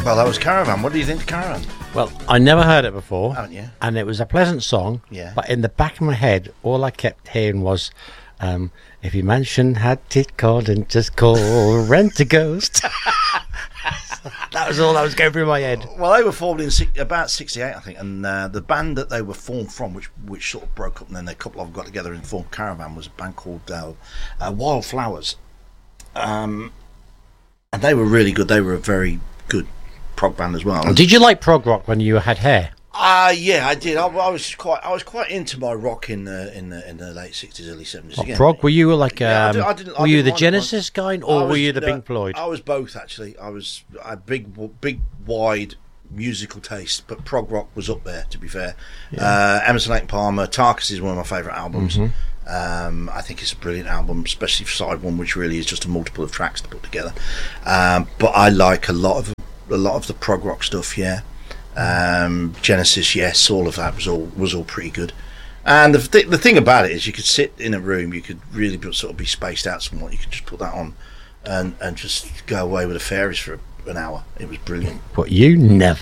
Well, that was Caravan. What do you think of Caravan? Well, I never heard it before. Haven't you? And it was a pleasant song. Yeah. But in the back of my head, all I kept hearing was, if your mansion had it called and just call Rent a Ghost. That was all that was going through my head. Well, they were formed in about 68, I think, and the band that they were formed from, which sort of broke up, and then a couple of them got together and formed Caravan, was a band called Wildflowers. And they were really good. They were a very good prog band as well. Did you like prog rock when you had hair? Yeah, I did. I was quite into my rock in the late 60s, early 70s. What, prog? Were you like were you the Genesis guy, or were you the Pink Floyd? I was both, actually. I had big, wide musical taste, but prog rock was up there, to be fair. Yeah. Emerson, Lake and Palmer, Tarkus is one of my favourite albums. Mm-hmm. I think it's a brilliant album, especially for side one, which really is just a multiple of tracks to put together. But I like a lot of the prog rock stuff. Yeah. Genesis, yes, all of that was all pretty good. And the thing about it is, you could sit in a room, you could really sort of be spaced out somewhat. You could just put that on and just go away with the fairies for an hour. It was brilliant. But you never.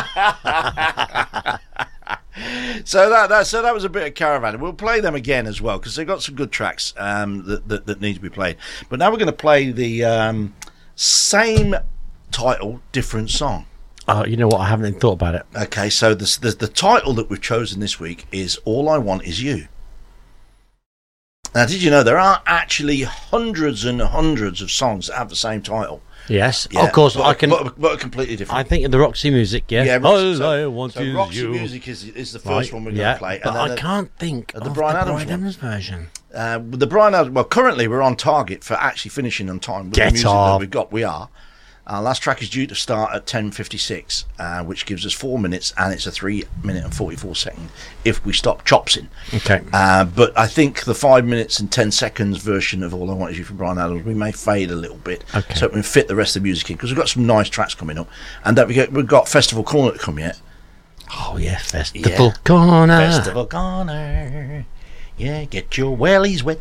So that was a bit of Caravan. We'll play them again as well, because they've got some good tracks that need to be played. But now we're going to play the same title, different song. Oh, you know what? I haven't even thought about it. Okay, so the title that we've chosen this week is All I Want Is You. Now, did you know there are actually hundreds and hundreds of songs that have the same title? Yes, yeah, of course. but are completely different. I think in the Roxy Music, yeah. Roxy, I want is Roxy you. Music is the first one we're going to play. But I can't think of the Bryan Adams version. The Bryan Adams. Well, currently we're on target for actually finishing on time with the music that we've got. We are. Our last track is due to start at 10:56, which gives us 4 minutes, and it's a 3 minute and 44 second if we stop chopsing. Okay. But I think the 5 minutes and 10 seconds version of All I Want Is You from Bryan Adams, we may fade a little bit, so we can fit the rest of the music in, because we've got some nice tracks coming up, and we've got Festival Corner to come yet. Oh yeah, Festival Corner. Festival Corner. Yeah, get your wellies wet.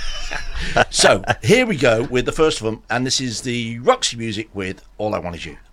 So here we go with the first of them, and this is the Roxy Music with All I Want Is You.